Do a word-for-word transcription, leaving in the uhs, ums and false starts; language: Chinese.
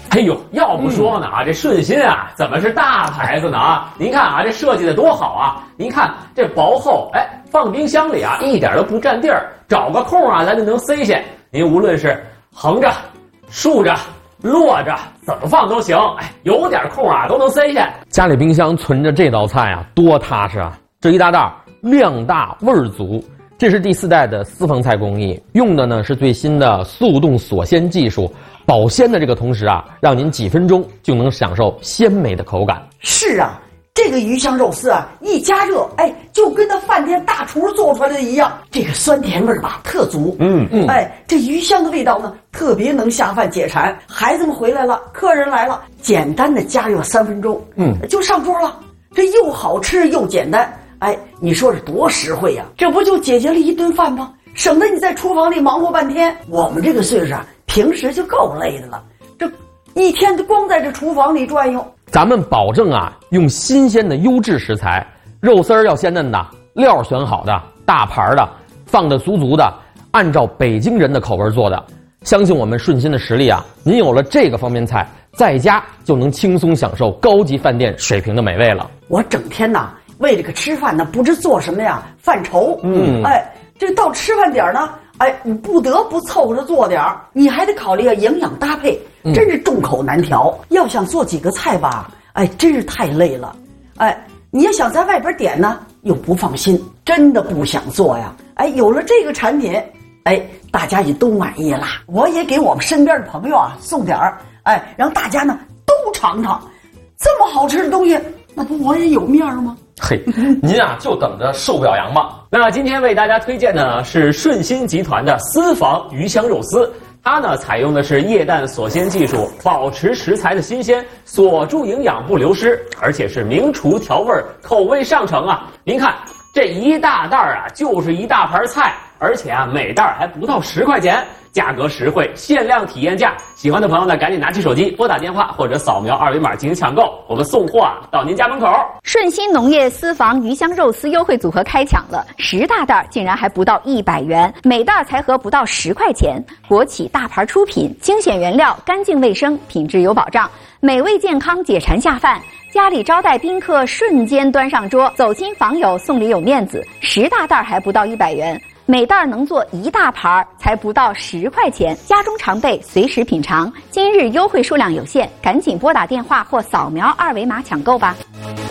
哎呦，要不说呢啊，这顺心啊，怎么是大牌子呢啊？您看啊，这设计的多好啊！您看这薄厚，哎，放冰箱里啊，一点都不占地儿，找个空啊，咱就能塞下。您无论是横着、竖着、摞着，怎么放都行。哎，有点空啊，都能塞下。家里冰箱存着这道菜啊，多踏实啊！这一大袋量大味儿足。这是第四代的私房菜工艺，用的呢是最新的速冻锁鲜技术，保鲜的这个同时啊，让您几分钟就能享受鲜美的口感。 是啊，这个鱼香肉丝啊，一加热，哎，就跟那饭店大厨做出来的一样，这个酸甜味儿吧特足。 嗯嗯， 哎，这鱼香的味道呢，特别能下饭解馋。孩子们回来了，客人来了，简单的加热三分钟，嗯，就上桌了。这又好吃又简单。哎，你说是多实惠呀、啊！这不就解决了一顿饭吗？省得你在厨房里忙活半天。我们这个岁数啊，平时就够累的了，这一天都光在这厨房里转悠。 咱们保证啊，用新鲜的优质食材，肉丝儿要鲜嫩的，料选好的，大盘的，放的足足的，按照北京人的口味做的。相信我们顺心的实力啊，您有了这个方便菜，在家就能轻松享受高级饭店水平的美味了。 我整天呐。为这个吃饭呢，不知做什么呀，犯愁。嗯，哎，这到吃饭点呢，哎，你不得不凑着做点儿，你还得考虑营养搭配，真是众口难调。嗯、要想做几个菜吧，哎，真是太累了。哎，你要想在外边点呢，又不放心，真的不想做呀。哎，有了这个产品，哎，大家也都满意了。我也给我们身边的朋友啊送点儿，哎，让大家呢都尝尝，这么好吃的东西，那不我也有面吗？ 嘿，您啊就等着受表扬吧。那今天为大家推荐的是顺心集团的私房鱼香肉丝，它呢采用的是液氮锁鲜技术，保持食材的新鲜，锁住营养不流失，而且是名厨调味，口味上乘啊。您看这一大袋啊，就是一大盘菜，而且啊每袋还不到十块钱。价格实惠，限量体验价。喜欢的朋友呢，赶紧拿起手机拨打电话或者扫描二维码进行抢购，我们送货啊到您家门口。 顺心农业私房鱼香肉丝优惠组合开抢了，十大袋竟然还不到一百元，每袋才合不到十块钱。国企大牌出品，精选原料，干净卫生，品质有保障，美味健康，解馋下饭。家里招待宾客，瞬间端上桌，走亲访友送礼有面子。十大袋还不到一百元。每袋能做一大盘，才不到十块钱，家中常备，随时品尝。今日优惠数量有限，赶紧拨打电话或扫描二维码抢购吧。